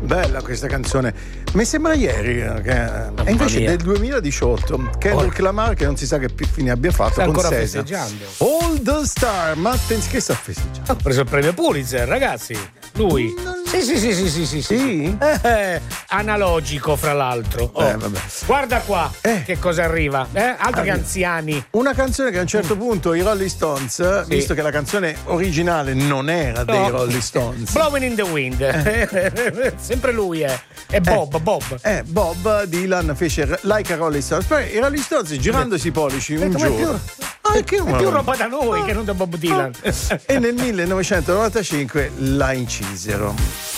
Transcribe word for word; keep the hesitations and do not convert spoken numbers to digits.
Bella questa canzone. Mi sembra ieri eh, che e invece mia. del duemiladiciotto Kendrick Lamar, che non si sa che pi- fine abbia fatto, Sta con ancora Sesa. festeggiando. All the Star. Ma attenzione, che sta festeggiando? Ha preso il premio Pulitzer, ragazzi. Lui. Sì, sì, sì, sì, sì, sì. Sì? Eh, analogico, fra l'altro. Oh. Eh, vabbè. Guarda qua Eh. che cosa arriva. Eh? Altro che Arriva. anziani. Una canzone che a un certo punto i Rolling Stones, Sì. visto che la canzone originale non era dei No. Rolling Stones, Blowing in the Wind. Sempre lui è. È Bob, Bob. eh, Bob Dylan fece Like a Rolling Stones. Poi i Rolling Stones, girandosi i pollici un come giorno, È anche una- più roba da noi Ah. che non da Bob Dylan. e nel millenovecentonovantacinque la incisero.